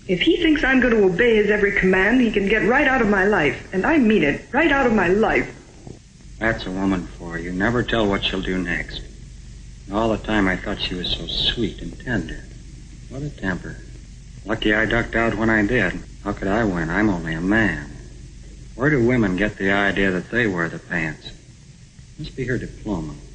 If he thinks I'm going to obey his every command, he can get right out of my life. And I mean it, right out of my life. That's a woman for you. Never tell what she'll do next. All the time I thought she was so sweet and tender. What a temper. Lucky I ducked out when I did. How could I win? I'm only a man. Where do women get the idea that they wear the pants? Must be her diploma.